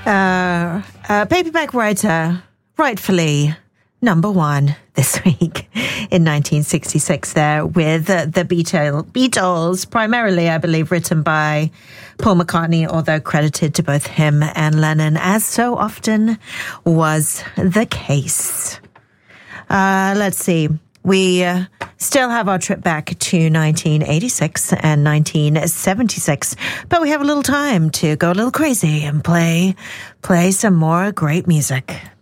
Paperback Writer, rightfully number one this week in 1966 there with the Beatles, primarily, I believe, written by Paul McCartney, although credited to both him and Lennon, as so often was the case. Let's see. We still have our trip back to 1986 and 1976, but we have a little time to go a little crazy and play some more great music.